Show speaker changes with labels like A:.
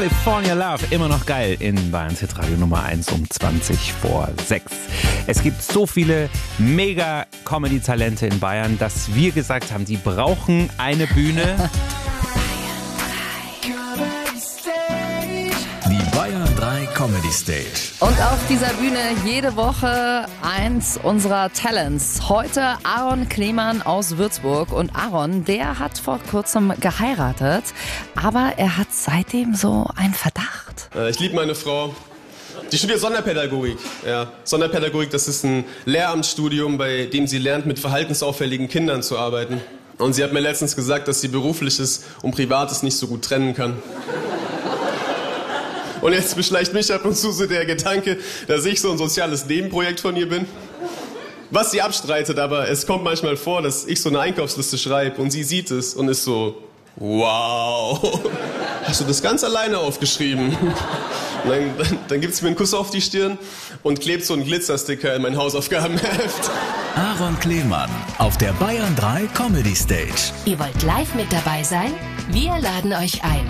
A: California Love, immer noch geil in Bayerns Hitradio Nummer 1 um 20 vor 6. Es gibt so viele mega Comedy-Talente in Bayern, dass wir gesagt haben, die brauchen eine Bühne.
B: Die Bayern 3 Comedy Stage.
C: Und auf dieser Bühne jede Woche eins unserer Talents. Heute Aaron Kleemann aus Würzburg. Und Aaron, der hat vor kurzem geheiratet, aber er hat seitdem so einen Verdacht.
D: Ich liebe meine Frau. Die studiert Sonderpädagogik. Ja, Sonderpädagogik, das ist ein Lehramtsstudium, bei dem sie lernt, mit verhaltensauffälligen Kindern zu arbeiten. Und sie hat mir letztens gesagt, dass sie Berufliches und Privates nicht so gut trennen kann. Und jetzt beschleicht mich ab und zu so der Gedanke, dass ich so ein soziales Nebenprojekt von ihr bin. Was sie abstreitet, aber es kommt manchmal vor, dass ich so eine Einkaufsliste schreibe und sie sieht es und ist so, wow, hast du das ganz alleine aufgeschrieben? Dann gibt es mir einen Kuss auf die Stirn und klebt so einen Glitzersticker in mein Hausaufgabenheft.
B: Aaron Kleemann auf der Bayern 3 Comedy Stage.
E: Ihr wollt live mit dabei sein? Wir laden euch ein.